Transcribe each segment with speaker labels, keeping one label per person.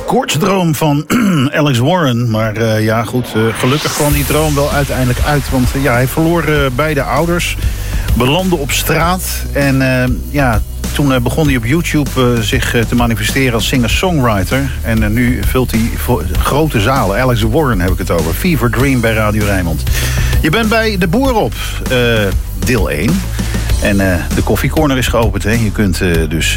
Speaker 1: koortsdroom van Alex Warren. Maar ja, goed, gelukkig kwam die droom wel uiteindelijk uit. Want hij verloor beide ouders, belandde op straat. En toen begon hij op YouTube zich te manifesteren als singer-songwriter. En nu vult hij grote zalen. Alex Warren heb ik het over. Fever Dream bij Radio Rijnmond. Je bent bij De Boer op, deel 1. En de koffiecorner is geopend. Hè. Je kunt dus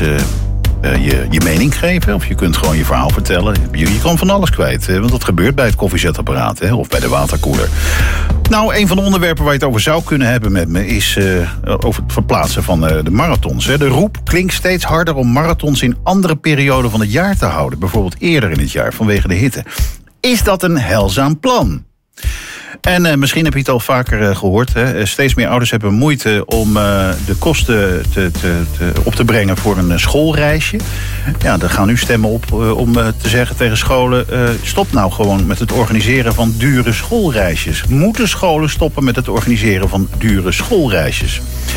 Speaker 1: je mening geven. Of je kunt gewoon je verhaal vertellen. Je kan van alles kwijt. Want dat gebeurt bij het koffiezetapparaat. Hè, of bij de waterkoeler. Nou, een van de onderwerpen waar je het over zou kunnen hebben met me is over het verplaatsen van de marathons. Hè. De roep klinkt steeds harder om marathons in andere perioden van het jaar te houden. Bijvoorbeeld eerder in het jaar vanwege de hitte. Is dat een heilzaam plan? En misschien heb je het al vaker gehoord. Hè. Steeds meer ouders hebben moeite om de kosten op te brengen voor een schoolreisje. Ja, daar gaan nu stemmen op om te zeggen tegen scholen, stop nou gewoon met het organiseren van dure schoolreisjes. Moeten scholen stoppen met het organiseren van dure schoolreisjes?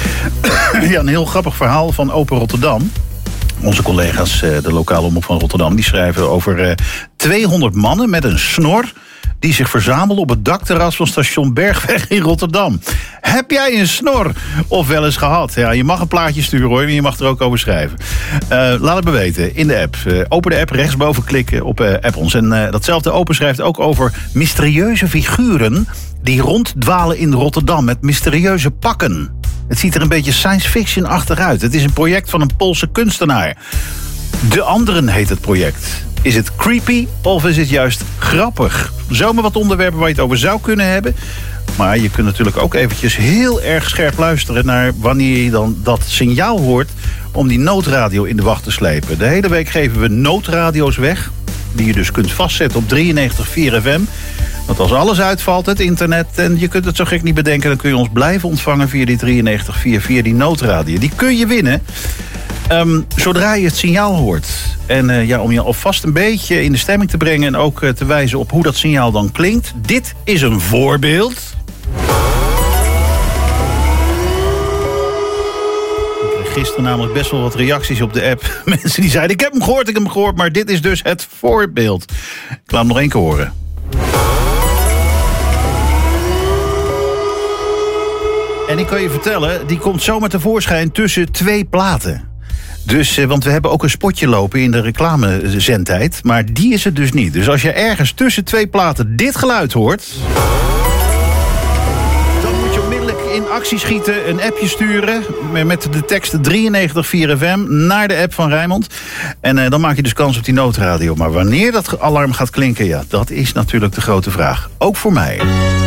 Speaker 1: Ja, een heel grappig verhaal van Open Rotterdam. Onze collega's, de lokale omroep van Rotterdam, die schrijven over 200 mannen met een snor die zich verzamelen op het dakterras van station Bergweg in Rotterdam. Heb jij een snor? Of wel eens gehad? Ja, je mag een plaatje sturen hoor, maar je mag er ook over schrijven. Laat het me weten in de app. Open de app, rechtsboven klikken op app ons. En datzelfde Open schrijft ook over mysterieuze figuren die ronddwalen in Rotterdam met mysterieuze pakken. Het ziet er een beetje science fiction-achtig uit. Het is een project van een Poolse kunstenaar. De Anderen heet het project. Is het creepy of is het juist grappig? Zomaar wat onderwerpen waar je het over zou kunnen hebben. Maar je kunt natuurlijk ook eventjes heel erg scherp luisteren naar wanneer je dan dat signaal hoort om die noodradio in de wacht te slepen. De hele week geven we noodradio's weg, die je dus kunt vastzetten op 93.4 FM. Want als alles uitvalt, het internet, en je kunt het zo gek niet bedenken, dan kun je ons blijven ontvangen via die 93.4, via die noodradio. Die kun je winnen zodra je het signaal hoort. En om je alvast een beetje in de stemming te brengen en ook te wijzen op hoe dat signaal dan klinkt. Dit is een voorbeeld. Ik kreeg gisteren namelijk best wel wat reacties op de app. Mensen die zeiden, ik heb hem gehoord, maar dit is dus het voorbeeld. Ik laat hem nog één keer horen. En ik kan je vertellen, die komt zomaar tevoorschijn tussen 2 platen. Dus, want we hebben ook een spotje lopen in de reclamezendtijd. Maar die is het dus niet. Dus als je ergens tussen 2 platen dit geluid hoort, dan moet je onmiddellijk in actie schieten, een appje sturen met de tekst 93.4 FM naar de app van Rijnmond. En dan maak je dus kans op die noodradio. Maar wanneer dat alarm gaat klinken, ja, dat is natuurlijk de grote vraag. Ook voor mij.